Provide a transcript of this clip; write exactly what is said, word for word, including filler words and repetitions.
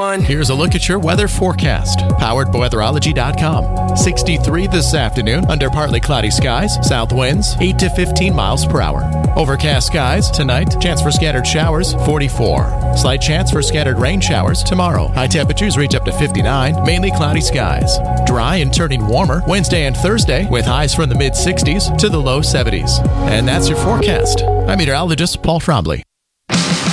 fun. Here's a look at your weather forecast, powered by weatherology dot com. sixty-three this afternoon under partly cloudy skies, south winds eight to fifteen miles per hour. Overcast skies tonight, chance for scattered showers forty-four. Slight chance for scattered rain showers tomorrow. High temperatures reach up to fifty-nine, mainly cloudy skies. Dry and turning warmer Wednesday and Thursday with highs from the mid sixties to the low seventies. And that's your forecast. I'm meteorologist Paul Trombley.